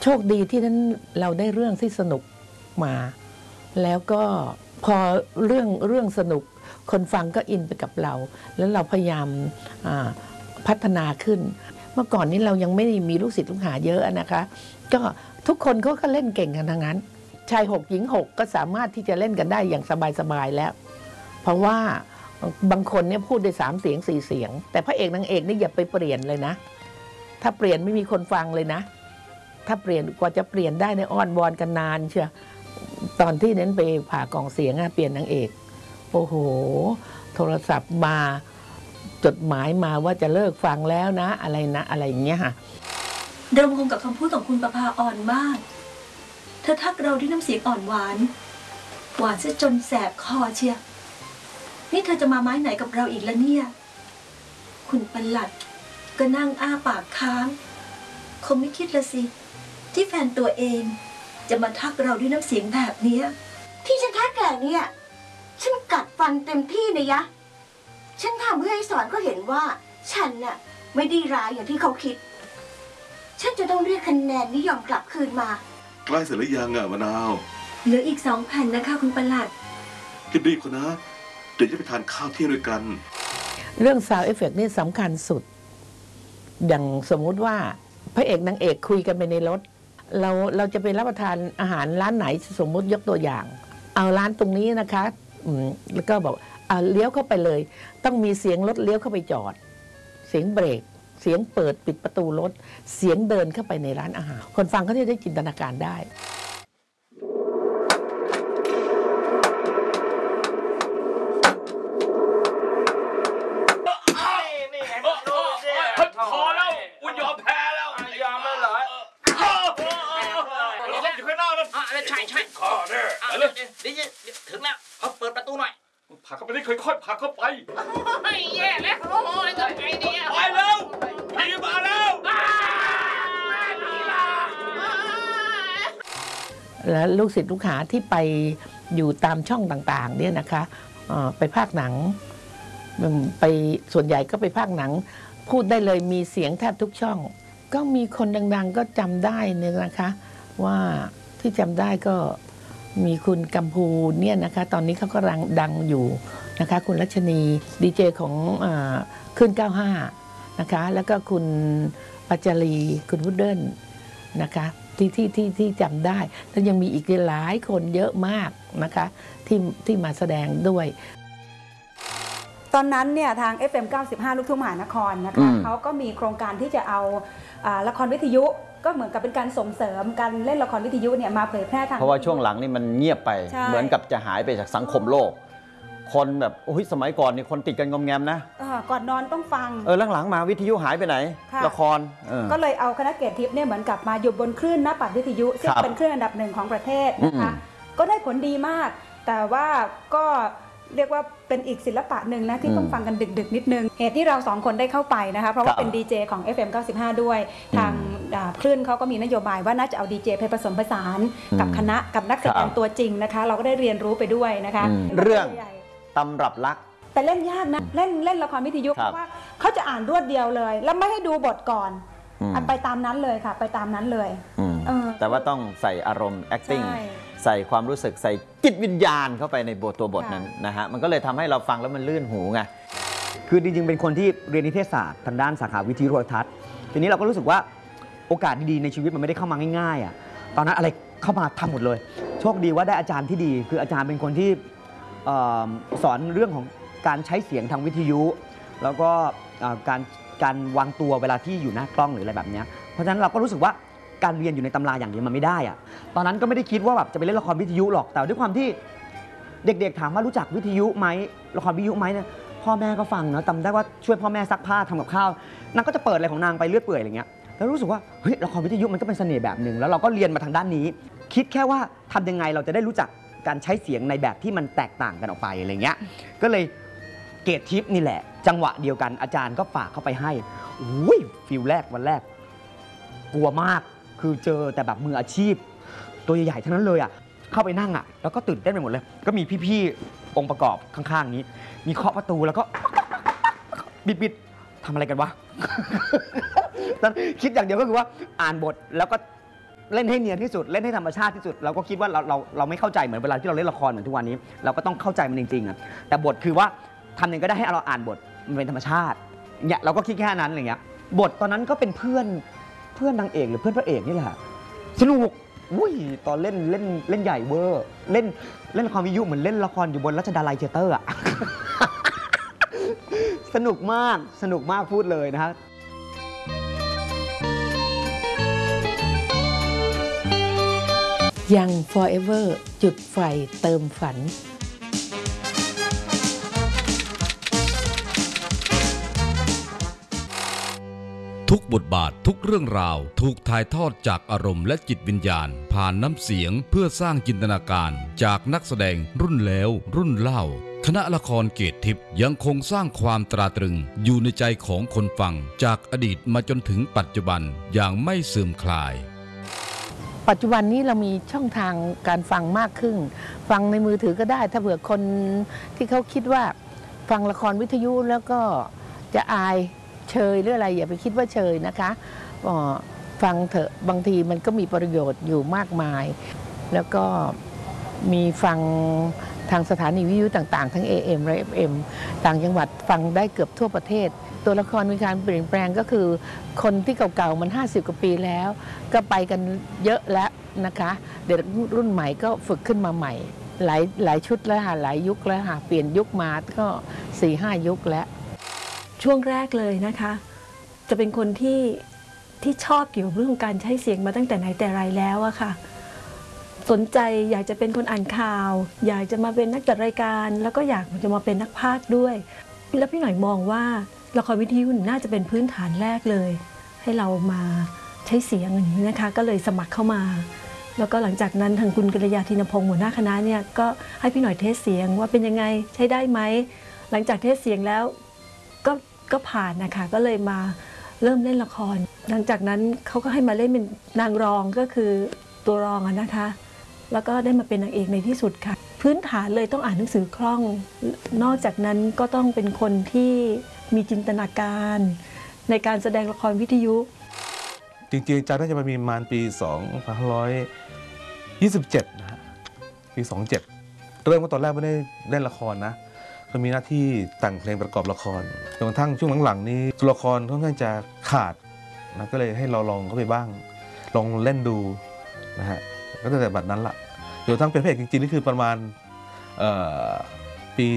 ชคดีที่นั้นเราได้เรื่องที่สนุกมาแล้วก็พอเรื่องสนุกคนฟังก็อินไปกับเราแล้วเราพยายามพัฒนาขึ้นเมื่อก่อนนี้เรายังไม่ได้มีลูกศิษย์ลูกหาเยอะนะคะก็ทุกคนเขาก็เล่นเก่งกันทั้งนั้นชาย6หญิง6ก็สามารถที่จะเล่นกันได้อย่างสบายๆแล้วเพราะว่าบางคนเนี่ยพูดได้3 เสียง 4 เสียงแต่พระเอกนางเอกนี่อย่าไปเปลี่ยนเลยนะถ้าเปลี่ยนไม่มีคนฟังเลยนะถ้าเปลี่ยนกว่าจะเปลี่ยนได้ในอ้อนวอนกันนานเชียวตอนที่นั้นไปผ่ากล่องเสียงเปลี่ยนนางเอกโอ้โหโทรศัพท์มาจดหมายมาว่าจะเลิกฟังแล้วนะอะไรอย่างเงี้ยค่ะเรางงกับคำพูดของคุณประภาอ่อนมากเธอทักเราด้วยน้ำเสียงอ่อนหวานซะจนแสบคอเชียนี่เธอจะมาไม้ไหนกับเราอีกแล้วเนี่ยคุณปลัดก็นั่งอ้าปากค้างคงไม่คิดละสิที่แฟนตัวเองจะมาทักเราด้วยน้ำเสียงแบบนี้ที่ฉันทักแกเนี่ยฉันกัดฟันเต็มที่เลยยะฉันทำเพื่อให้สอนก็เห็นว่าฉันน่ะไม่ได้ร้ายอย่างที่เขาคิดฉันจะต้องเรียกคะแนนนิยมกลับคืนมาใกล้เสร็จหรือยังมะนาวเหลืออีก2 แผ่นนะคะคุณปลัดรีบๆนะเดี๋ยวจะไปทานข้าวเที่ยงด้วยกันเรื่อง Sound Effect นี่สำคัญสุดอย่างสมมุติว่าพระเอกนางเอกคุยกันไปในรถเราจะไปรับประทานอาหารร้านไหนสมมุติยกตัวอย่างเอาร้านตรงนี้นะคะแล้วก็บอกเลี้ยวเข้าไปเลยต้องมีเสียงรถเลี้ยวเข้าไปจอดเสียงเบรกเสียงเปิดปิดประตูรถเสียงเดินเข้าไปในร้านอาหารคนฟังเขาจะได้จินตนาการได้พอแล้วกูยอมแพ้แล้วยอมแล้วเหรอเราอยู่ข้างนอกนะใช่ข้อเนี่ยถึงแล้วเขาเปิดประตูหน่อยผลักเข้าไปนี่ค่อยๆผลักเข้าไปไม่แย่แล้วโอ้ยทำไงดีไปแล้วผีมาแล้วและลูกศิษย์ลูกหาที่ไปอยู่ตามช่องต่างๆเนี่ยนะคะไปภาคหนังไปส่วนใหญ่ก็ไปภาคหนังพูดได้เลยมีเสียงแทบทุกช่องก็มีคนดังๆก็จำได้เนี่ยนะคะว่าที่จำได้ก็มีคุณกัมพูเนี่ยนะคะตอนนี้เขาก็ดังอยู่นะคะคุณรัชนีดีเจของขึ้น95นะคะแล้วก็คุณปัจจารีคุณวุดเดิลนะคะที่จำได้แล้วยังมีอีกหลายคนเยอะมากนะคะที่มาแสดงด้วยตอนนั้นเนี่ยทาง FM 95 ลูกทุ่งมหานครนะคะเขาก็มีโครงการที่จะเอาละครวิทยุก็เหมือนกับเป็นการส่งเสริมการเล่นละครวิทยุเนี่ยมาเผยแพร่ทางเพราะว่าช่วงหลังนี่มันเงียบไปเหมือนกับจะหายไปจากสังคมโลกคนแบบโอ้ยสมัยก่อนนี่คนติดกันงอมแงมนะก่อนนอนต้องฟังหลังๆมาวิทยุหายไปไหนละครก็เลยเอาคณะเกตทิพย์เนี่ยเหมือนกับมาอยู่บนคลื่นหน้าปัดวิทยุซึ่งเป็นคลื่นอันดับ1ของประเทศนะคะก็ได้ผลดีมากแต่ว่าก็เรียกว่าเป็นอีกศิลปะหนึ่งนะที่ต้องฟังกันดึกๆนิดนึงเหตุที่เรา2 คนได้เข้าไปนะคะเพราะว่าเป็นดีเจของ FM 95 ด้วยทางคลื่นเขาก็มีนโยบายว่าน่าจะเอาดีเจไปผสมผสานกับคณะกับนักแสดงตัวจริงนะคะเราก็ได้เรียนรู้ไปด้วยนะคะเรื่องตำรับรักแต่เล่นยากนะเล่นละครวิทยุเพราะว่าเขาจะอ่านรวดเดียวเลยแล้วไม่ให้ดูบทก่อนไปตามนั้นเลยค่ะไปตามนั้นเลยแต่ว่าต้องใส่อารมณ์ acting ใส่ความรู้สึกใส่จิตวิญญาณเข้าไปในตัวบทนั้นนะฮะมันก็เลยทำให้เราฟังแล้วมันลื่นหูไงคือจริงๆเป็นคนที่เรียนนิเทศศาสตร์ทางด้านสาขาวิทยุโทรทัศน์ทีนี้เราก็รู้สึกว่าโอกาสดีๆในชีวิตมันไม่ได้เข้ามาง่ายๆอ่ะตอนนั้นอะไรเข้ามาทำหมดเลยโชคดีว่าได้อาจารย์ที่ดีคืออาจารย์เป็นคนที่สอนเรื่องของการใช้เสียงทางวิทยุแล้วก็การวางตัวเวลาที่อยู่หน้ากล้องหรืออะไรแบบนี้เพราะฉะนั้นเราก็รู้สึกว่าการเรียนอยู่ในตำราอย่างเดียวมันไม่ได้อะตอนนั้นก็ไม่ได้คิดว่าแบบจะไปเล่นละครวิทยุหรอกแต่ด้วยความที่เด็กๆถามว่ารู้จักวิทยุไหมละครวิทยุไหมเนี่ยพ่อแม่ก็ฟังเนาะจำได้ว่าช่วยพ่อแม่ซักผ้าทำกับข้าวนางก็จะเปิดอะไรของนางไปเรื่อยเปื่อยอะไรเงี้ยแล้วรู้สึกว่าเฮ้ยละครวิทยุมันก็เป็นเสน่ห์แบบหนึ่งแล้วเราก็เรียนมาทางด้านนี้คิดแค่ว่าทำยังไงเราจะได้รู้จักการใช้เสียงในแบบที่มันแตกต่างกันออกไปอะไรเงี้ยก็เลยเกตทิปนี่แหละจังหวะเดียวกันอาจารย์ก็ฝากเข้าไปให้อุ้ยฟิลแรกวันแรกกลัวมากคือเจอแต่แบบมืออาชีพตัวใหญ่ๆทั้งนั้นเลยอ่ะเข้าไปนั่งอ่ะแล้วก็ตื่นเต้นไปหมดเลยก็มีพี่ๆองค์ประกอบข้างๆนี้มีเคาะประตูแล้วก็บิดทำอะไรกันวะตอนคิดอย่างเดียวก็คือว่าอ่านบทแล้วก็เล่นให้เนียนที่สุดเล่นให้ธรรมชาติที่สุดเราก็คิดว่าเราไม่เข้าใจเหมือนเวลาที่เราเล่นละครเหมือนทุกวันนี้เราก็ต้องเข้าใจมันจริงๆอ่ะแต่บทคือว่าทำยังไงก็ได้ให้เราอ่านบทมันเป็นธรรมชาติเนี่ยเราก็คิดแค่นั้นอะไรเงี้ยบทตอนนั้นก็เป็นเพื่อนนางเอกหรือเพื่อนพระเอกนี่แหละสนุกอุ้ยตอนเล่นใหญ่เวอร์เล่นละครวิทยุเหมือนเล่นละครอยู่บนรัชดาลัยเทเตอร์อ่ะ สนุกมากพูดเลยนะฮะยัง forever จุดไฟเติมฝันทุกบทบาททุกเรื่องราวถูกถ่ายทอดจากอารมณ์และจิตวิญญาณผ่านน้ำเสียงเพื่อสร้างจินตนาการจากนักแสดงรุ่นแล้วรุ่นเล่าคณะละครเกตทิพย์ยังคงสร้างความตราตรึงอยู่ในใจของคนฟังจากอดีตมาจนถึงปัจจุบันอย่างไม่เสื่อมคลายปัจจุบันนี้เรามีช่องทางการฟังมากขึ้นฟังในมือถือก็ได้ถ้าเผื่อคนที่เขาคิดว่าฟังละครวิทยุแล้วก็จะอายเชยหรืออะไรอย่าไปคิดว่าเชยนะคะฟังเถอะบางทีมันก็มีประโยชน์อยู่มากมายแล้วก็มีฟังทางสถานีวิทยุต่างๆทั้ง AM และ FM ต่างจังหวัดฟังได้เกือบทั่วประเทศตัวละครมีการเปลี่ยนแปลงก็คือคนที่เก่าๆมัน50 กว่าปีแล้วก็ไปกันเยอะแล้วนะคะเด็กรุ่นใหม่ก็ฝึกขึ้นมาใหม่หลายชุดแล้วค่ะหลายยุคแล้วค่ะเปลี่ยนยุคมาก็ 4-5 ยุคแล้วช่วงแรกเลยนะคะจะเป็นคนที่ชอบเกี่ยวกับเรื่องการใช้เสียงมาตั้งแต่ไหนแต่ไรแล้วอะค่ะสนใจอยากจะเป็นคนอ่านข่าวอยากจะมาเป็นนักจัดรายการแล้วก็อยากจะมาเป็นนักพากย์ด้วยแล้วพี่หน่อยมองว่าละครวิทยุน่าจะเป็นพื้นฐานแรกเลยให้เรามาใช้เสียงอย่างนี้นะคะก็เลยสมัครเข้ามาแล้วก็หลังจากนั้นทางคุณกัลยาธินพงศ์หัวหน้าคณะเนี่ยก็ให้พี่หน่อยเทสเสียงว่าเป็นยังไงใช้ได้ไหมหลังจากเทสเสียงแล้วก็ผ่านนะคะก็เลยมาเริ่มเล่นละครหลังจากนั้นเขาก็ให้มาเล่นเป็นนางรองก็คือตัวรองนะคะแล้วก็ได้มาเป็นนางเอกในที่สุดค่ะพื้นฐานเลยต้องอ่านหนังสือคล่องนอกจากนั้นก็ต้องเป็นคนที่มีจินตนาการในการแสดงละครวิทยุจริงๆอาจารย์น่าจะมามีประมาณปี2527นะฮะปี27เริ่มว่าตอนแรกไม่ได้เล่นละครนะก็มีหน้าที่แต่งเพลงประกอบละครจนกระทั่งช่วงหลังๆนี้ตัวละครค่อนข้างจะขาดนะก็เลยให้เราลองเข้าไปบ้างลองเล่นดูนะฮะก็ตั้งแต่บัดนั้นละจนกระทั่งเป็นพระเอกจริงๆนี่คือประมาณปี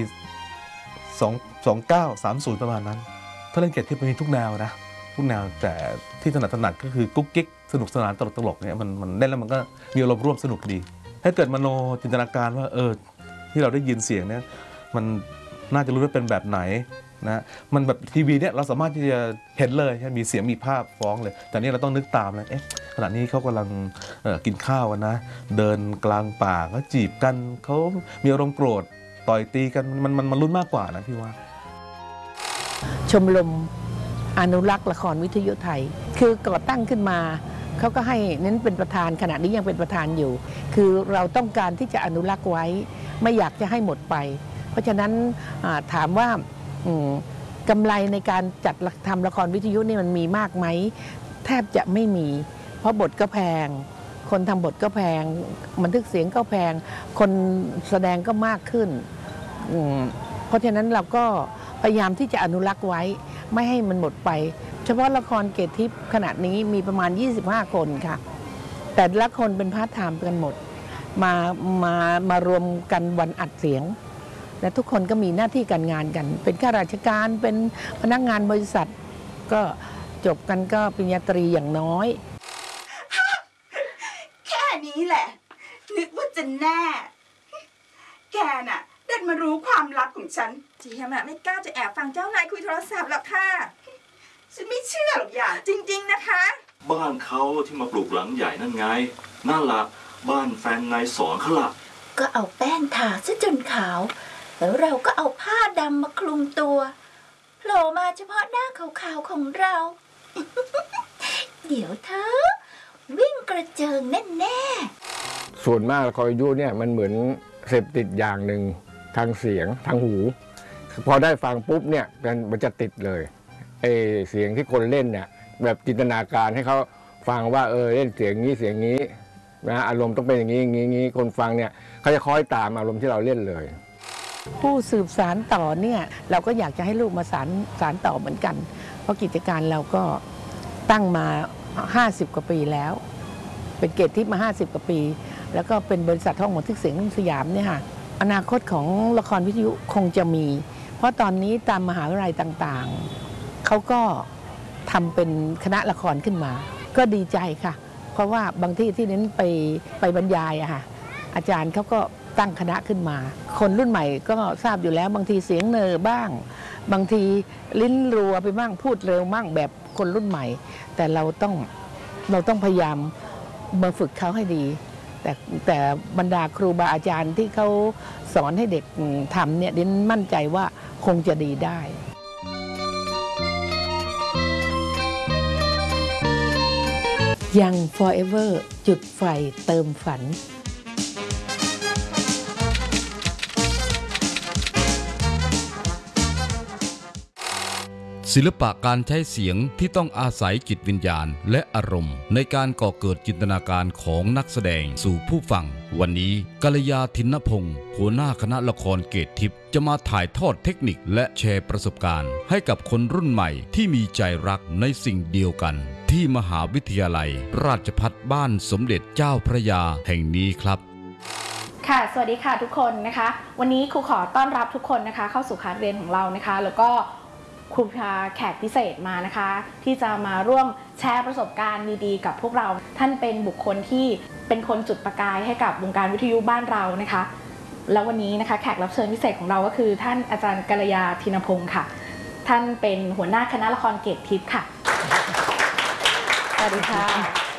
2930ประมาณนั้นถ้าเล่นเกตทิพย์มันมีทุกแนวนะทุกแนวแต่ที่ถนัดก็คือกุ๊กกิ๊กสนุกสนานตลกเนี่ยมันเล่นแล้วมันก็มีอารมณ์ร่วมสนุกดีให้เกิดมโนจินตนาการว่าที่เราได้ยินเสียงเนี่ยมันน่าจะรู้ว่าเป็นแบบไหนนะมันแบบทีวีเนี่ยเราสามารถที่จะเห็นเลยมีเสียงมีภาพฟ้องเลยแต่นี่เราต้องนึกตามเลยขณะนี้เขากำลังกินข้าวนะเดินกลางป่าก็จีบกันเขามีอารมณ์โกรธต่อยตีกันมันลุ้นมากกว่านะพี่ว่าชมรมอนุรักษ์ละครวิทยุไทยคือก่อตั้งขึ้นมาเขาก็ให้เน้นเป็นประธานขณะนี้ยังเป็นประธานอยู่คือเราต้องการที่จะอนุรักษ์ไว้ไม่อยากจะให้หมดไปเพราะฉะนั้นถามว่ากำไรในการจัดทำละครวิทยุนี่มันมีมากไหมแทบจะไม่มีเพราะบทก็แพงคนทำบทก็แพงบันทึกเสียงก็แพงคนแสดงก็มากขึ้นเพราะฉะนั้นเราก็พยายามที่จะอนุรักษ์ไว้ไม่ให้มันหมดไปเฉพาะละครเกตทิพย์ขณะนี้มีประมาณ25 คนค่ะแต่ละคนเป็นพาร์ทไทม์กันหมดมารวมกันวันอัดเสียงและทุกคนก็มีหน้าที่การงานกันเป็นข้าราชการเป็นพนักงานบริษัทก็จบกันก็ปริญญาตรีอย่างน้อยแค่นี้แหละนึกว่าจะแน่แกน่ะดันมารู้ความลับของฉันเจียมไม่กล้าจะแอบฟังเจ้านายคุยโทรศัพท์หรอกค่ะฉันไม่เชื่อหรอกอย่างจริงๆนะคะบ้านเขาที่มาปลูกหลังใหญ่นั่นไงนั่นละบ้านแฟนนายสอนเขาละก็เอาแป้งทาซะจนขาวแล้วเราก็เอาผ้าดำมาคลุมตัวโผล่มาเฉพาะหน้าขาวๆของเรา เดี๋ยวเธอวิ่งกระเจิงแน่ๆส่วนมากละครวิทยุเนี่ยมันเหมือนเสพติดอย่างหนึ่งทางเสียงทางหูพอได้ฟังปุ๊บเนี่ยมันจะติดเลยเสียงที่คนเล่นเนี่ยแบบจินตนาการให้เขาฟังว่าเล่นเสียงนี้เสียงนี้นะอารมณ์ต้องเป็นอย่างนี้อย่างนี้คนฟังเนี่ยเขาจะคอยตามอารมณ์ที่เราเล่นเลยผู้สืบสานต่อเนี่ยเราก็อยากจะให้ลูกมาสานต่อเหมือนกันเพราะกิจการเราก็ตั้งมา50 กว่าปีแล้วเป็นเกตทิพย์มา50 กว่าปีแล้วก็เป็นบริษัทห้องบันทึกเสียงสยามเนี่ยค่ะอนาคตของละครวิทยุคงจะมี เพราะตอนนี้ตามมหาวิทยาลัยต่างๆเขาก็ทำเป็นคณะละครขึ้นมาก็ดีใจค่ะเพราะว่าบางที่เน้นไปบรรยายอะค่ะอาจารย์เขาก็ตั้งคณะขึ้นมาคนรุ่นใหม่ก็ทราบอยู่แล้วบางทีเสียงเนอบ้างบางทีลิ้นรัวไปบ้างพูดเร็วบ้างแบบคนรุ่นใหม่แต่เราต้องพยายามมาฝึกเขาให้ดีแต่บรรดาครูบาอาจารย์ที่เขาสอนให้เด็กทำเนี่ยดิฉันมั่นใจว่าคงจะดีได้ยัง Forever จุดไฟเติมฝันศิลปะการใช้เสียงที่ต้องอาศัยจิตวิญญาณและอารมณ์ในการก่อเกิดจินตนาการของนักแสดงสู่ผู้ฟังวันนี้กัลยาทินพงศ์หัวหน้าคณะละครเกตทิพย์จะมาถ่ายทอดเทคนิคและแชร์ประสบการณ์ให้กับคนรุ่นใหม่ที่มีใจรักในสิ่งเดียวกันที่มหาวิทยาลัยราชภัฏบ้านสมเด็จเจ้าพระยาแห่งนี้ครับค่ะสวัสดีค่ะทุกคนนะคะวันนี้ครูขอต้อนรับทุกคนนะคะเข้าสู่คลาสเรียนของเรานะคะแล้วก็ครูพาแขกพิเศษมานะคะที่จะมาร่วมแชร์ประสบการณ์ดีๆกับพวกเราท่านเป็นบุคคลที่เป็นคนจุดประกายให้กับวงการวิทยุบ้านเรานะคะแล้ววันนี้นะคะแขกรับเชิญพิเศษของเราก็คือท่านอาจารย์กัลยาทินพงศ์ค่ะท่านเป็นหัวหน้าคณะละครเกตทิพย์ค่ะสวัสดีค่ะ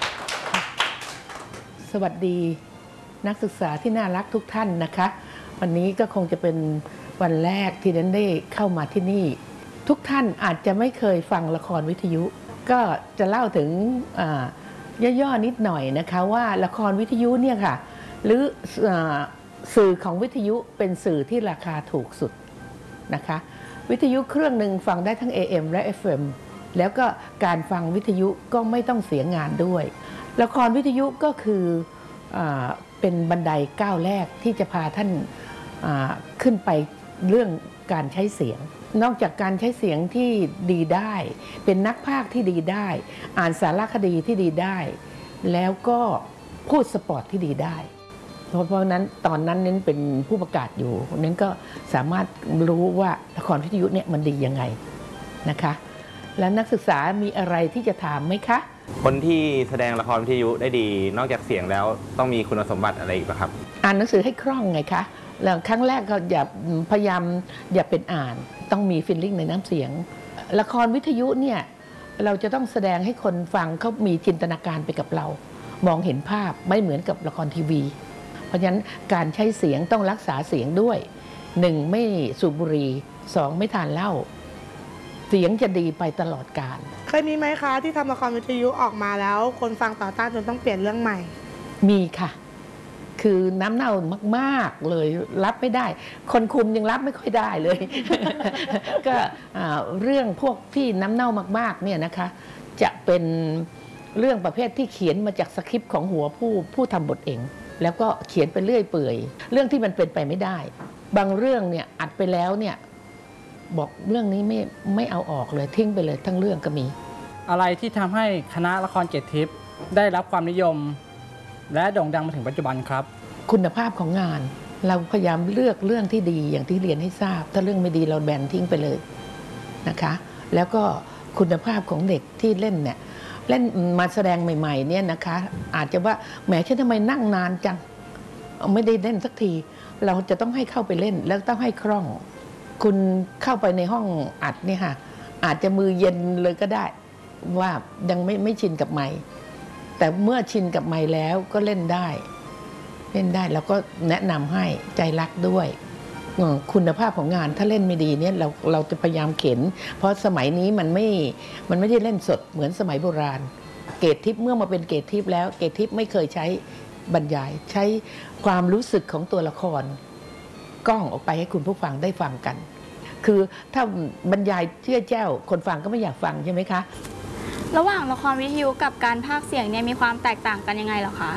สวัสดีนักศึกษาที่น่ารักทุกท่านนะคะวันนี้ก็คงจะเป็นวันแรกที่ฉันได้เข้ามาที่นี่ทุกท่านอาจจะไม่เคยฟังละครวิทยุก็จะเล่าถึงย่อๆนิดหน่อยนะคะว่าละครวิทยุเนี่ยค่ะหรือสื่อของวิทยุเป็นสื่อที่ราคาถูกสุดนะคะวิทยุเครื่องหนึ่งฟังได้ทั้ง AM และ FM แล้วก็การฟังวิทยุก็ไม่ต้องเสียงานด้วยละครวิทยุก็คือเป็นบันไดก้าวแรกที่จะพาท่านขึ้นไปเรื่องการใช้เสียงนอกจากการใช้เสียงที่ดีได้เป็นนักพากย์ที่ดีได้อ่านสารคดีที่ดีได้แล้วก็พูดสปอร์ตที่ดีได้เพราะนั้นตอนนั้นเน้นเป็นผู้ประกาศอยู่เน้นก็สามารถรู้ว่าละครวิทยุเนี่ยมันดียังไงนะคะแล้วนักศึกษามีอะไรที่จะถามไหมคะคนที่แสดงละครวิทยุได้ดีนอกจากเสียงแล้วต้องมีคุณสมบัติอะไรอีกป่ะครับอ่านหนังสือให้คล่องไงคะแล้วครั้งแรกก็พยายามอย่าเป็นอ่านต้องมีฟีลลิ่งในน้ำเสียงละครวิทยุเนี่ยเราจะต้องแสดงให้คนฟังเขามีจินตนาการไปกับเรามองเห็นภาพไม่เหมือนกับละครทีวีเพราะฉะนั้นการใช้เสียงต้องรักษาเสียงด้วย1ไม่สูบบุหรี่2ไม่ทานเหล้าเสียงจะดีไปตลอดกาลเคยมีไหมคะที่ทำละครวิทยุออกมาแล้วคนฟังต่อต้านจนต้องเปลี่ยนเรื่องใหม่มีค่ะคือน้ำเน่ามากๆเลยรับไม่ได้คนคุมยังรับไม่ค่อยได้เลย ก็เรื่องพวกที่น้ำเน่ามากๆเนี่ยนะคะจะเป็นเรื่องประเภทที่เขียนมาจากสคริปต์ของหัวผู้ทำบทเองแล้วก็เขียนไปเรื่อยเปื่อยเรื่องที่มันเป็นไปไม่ได้บางเรื่องเนี่ยอัดไปแล้วเนี่ยบอกเรื่องนี้ไม่เอาออกเลยทิ้งไปเลยทั้งเรื่องก็มีอะไรที่ทำให้คณะละครเกตทิพย์ได้รับความนิยมและโด่งดังมาถึงปัจจุบันครับคุณภาพของงานเราพยายามเลือกเรื่องที่ดีอย่างที่เรียนให้ทราบถ้าเรื่องไม่ดีเราแบนทิ้งไปเลยนะคะแล้วก็คุณภาพของเด็กที่เล่นเนี่ยเล่นมาแสดงใหม่ๆเนี่ยนะคะอาจจะว่าแหมฉันทำไมนั่งนานจังไม่ได้เล่นสักทีเราจะต้องให้เข้าไปเล่นแล้วต้องให้คล่องคุณเข้าไปในห้องอัดเนี่ยค่ะอาจจะมือเย็นเลยก็ได้ว่ายังไม่ชินกับไมค์แต่เมื่อชินกับไมค์แล้วก็เล่นได้เราก็แนะนำให้ใจรักด้วยคุณภาพของงานถ้าเล่นไม่ดีเนี่ยเราจะพยายามเข็นเพราะสมัยนี้มันไม่ได้เล่นสดเหมือนสมัยโบราณเกตทิพย์เมื่อมาเป็นเกตทิพย์แล้วเกตทิพย์ไม่เคยใช้บรรยายใช้ความรู้สึกของตัวละครกล้องออกไปให้คุณผู้ฟังได้ฟังกันคือถ้าบรรยายเชื่อแจ้วคนฟังก็ไม่อยากฟังใช่ไหมคะระหว่างละครวิทยุกับการพากย์เสียงเนี่ยมีความแตกต่างกันยังไงเหรอคะ